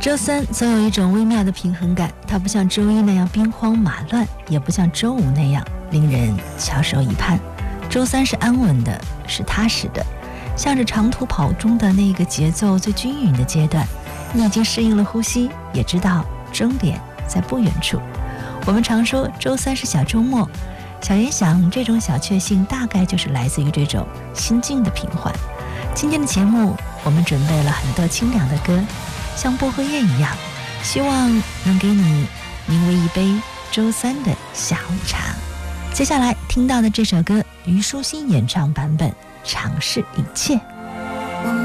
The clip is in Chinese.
周三总有一种微妙的平衡感，它不像周一那样兵荒马乱，也不像周五那样令人翘首以盼。周三是安稳的，是踏实的，向着长途跑中的那个节奏最均匀的阶段，你已经适应了呼吸，也知道终点在不远处。我们常说周三是小周末，小严想这种小确幸大概就是来自于这种心境的平缓。今天的节目我们准备了很多清凉的歌，像薄荷叶一样，希望能给你名为一杯周三的下午茶。接下来听到的这首歌，虞书欣演唱版本《尝试一切》。